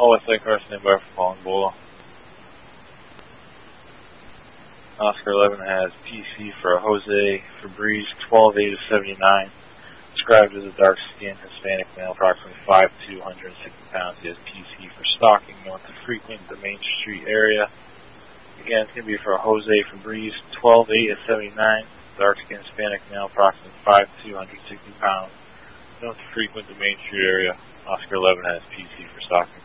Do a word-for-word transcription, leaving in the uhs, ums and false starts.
Oh, I think Carson by for calling Bola. Oscar eleven has P C for Jose Fabriz, twelve eight of seventy-nine. Described as a dark-skinned Hispanic male, approximately five foot two, one hundred sixty pounds. He has P C for stalking, known to frequent the Main Street area. Again, it's going to be for Jose Fabriz, twelve eight of seventy-nine. Dark-skinned Hispanic male, approximately five foot two, one hundred sixty pounds. Known to frequent the Main Street area. Oscar eleven has P C for stalking.